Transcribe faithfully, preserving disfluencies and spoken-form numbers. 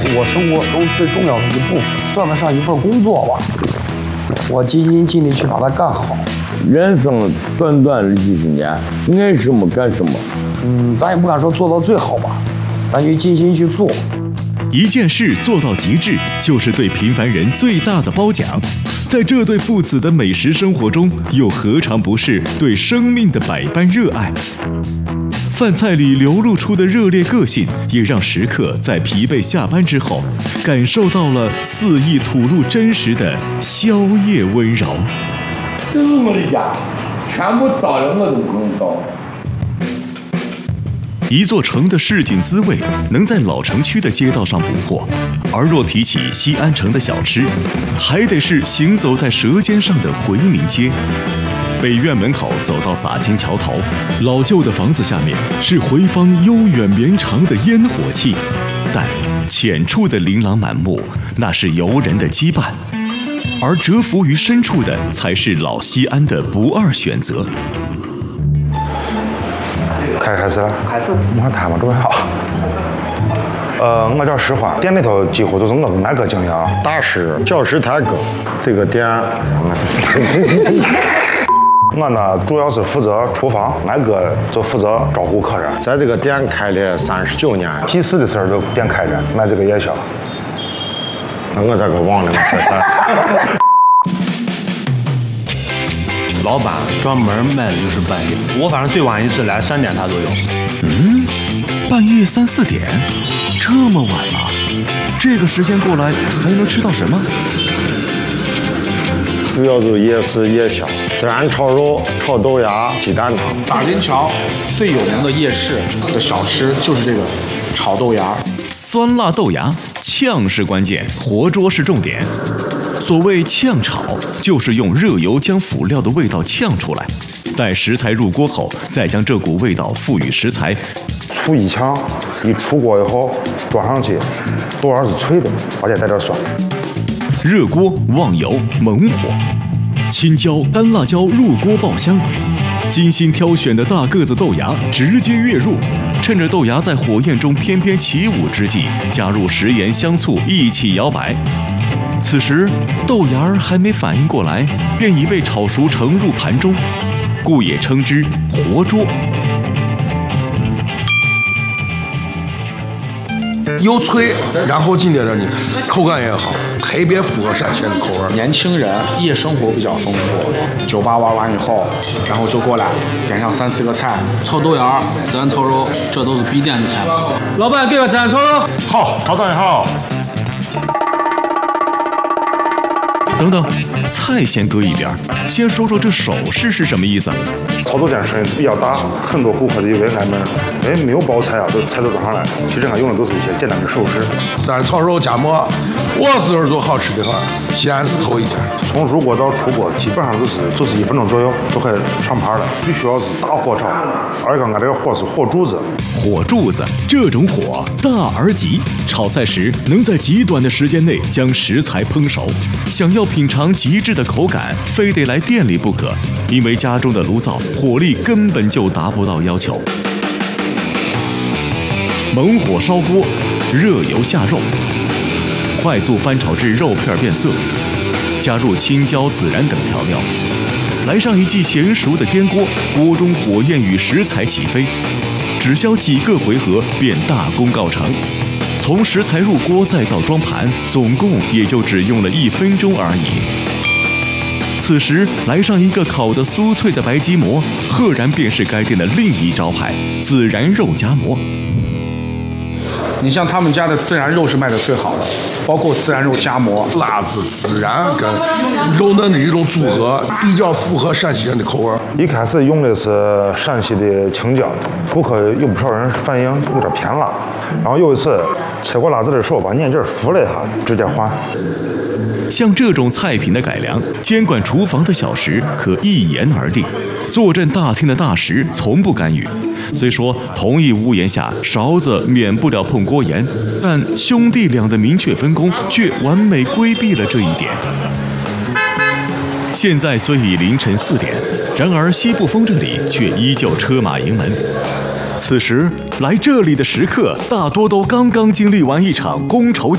我生活中最重要的一部分，算得上一份工作吧。我尽心尽力去把它干好。 人生短短的几十年，爱什么干什么。 嗯，咱也不敢说做到最好吧，咱就尽心去做。 一件事做到极致，就是对平凡人最大的褒奖。在这对父子的美食生活中，又何尝不是对生命的百般热爱？饭菜里流露出的热烈个性，也让食客在疲惫下班之后，感受到了肆意吐露真实的宵夜温柔。 这是我的家，全部到了我都不用到。 一座城的市井滋味，能在老城区的街道上捕获；而若提起西安城的小吃，还得是行走在舌尖上的回民街。北院门口走到洒金桥头，老旧的房子下面是回坊悠远绵长的烟火气，但浅处的琳琅满目，那是游人的羁绊；而蛰伏于深处的，才是老西安的不二选择。 开开始了， 开始。 我看谈吧，准备好。呃，我叫石欢，店里头几乎都是我们挨个经营。大师教师太哥，这个店，我呢主要是负责厨房，挨个就负责招呼客人。在这个店开了三十九年，祭祀的事儿都店开着，卖这个夜宵。那我这个忘了，我说老板专门卖的就是半夜，我反正最晚一次来三点他都有。 嗯，半夜三四点，这么晚了，这个时间过来还能吃到什么？ 主要就是夜市夜宵，孜然炒肉、炒豆芽、鸡蛋汤。 大金桥最有名的夜市的小吃就是这个炒豆芽， 酸辣豆芽，炝是关键，活捉是重点。所谓炝炒，就是用热油将辅料的味道炝出来，待食材入锅后，再将这股味道赋予食材。 醋一炝，一出锅以后端上去，豆芽是脆的，而且带点酸。 热锅旺油猛火，青椒干辣椒入锅爆香，精心挑选的大个子豆芽直接跃入，趁着豆芽在火焰中翩翩起舞之际，加入食盐香醋一起摇摆。此时豆芽儿还没反应过来，便已被炒熟盛入盘中，故也称之活捉。 又脆，然后紧接着你口感也好，特别符合陕西人的口味。 年轻人夜生活比较丰富，酒吧玩完以后，然后就过来点上三四个菜， 炒豆芽、孜然炒肉，这都是必点的菜。老板给个孜然炒肉。 好，老板好。 等等，菜先搁一边，先说说这手势是什么意思？ 操作间声音比较大，很多顾客就以为俺们哎没有包菜啊，都菜都端上来。其实俺用的都是一些简单的手势。 孜然炒肉夹馍，我是做好吃的很，西安是头一家。 从入锅到出锅，基本上都是就是一分钟左右就可以上盘了。必须要是大火炒，而且俺这个火是火柱子。 火柱子，这种火大而急，炒菜时能在极短的时间内将食材烹熟。想要品尝极致的口感，非得来店里不可，因为家中的炉灶火力根本就达不到要求。猛火烧锅，热油下肉，快速翻炒至肉片变色，加入青椒、孜然等调料，来上一记娴熟的颠锅，锅中火焰与食材起飞，只消几个回合便大功告成。从食材入锅再到装盘，总共也就只用了一分钟而已。此时来上一个烤得酥脆的白吉馍，赫然便是该店的另一招牌——孜然肉夹馍。 你像他们家的孜然肉是卖的最好的，包括孜然肉夹馍， 辣子、孜然跟肉嫩的一种组合，比较符合陕西人的口味。 一开始用的是陕西的青椒，顾客有不少人反映有点偏辣。然后有一次切过辣子的时候，把眼镜扶了一下，直接换。 像这种菜品的改良，监管厨房的小石可一言而定，坐镇大厅的大石从不干预。虽说同一屋檐下勺子免不了碰锅沿，但兄弟俩的明确分工却完美规避了这一点。现在虽已凌晨四点，然而西部风这里却依旧车马盈门。此时来这里的食客大多都刚刚经历完一场觥筹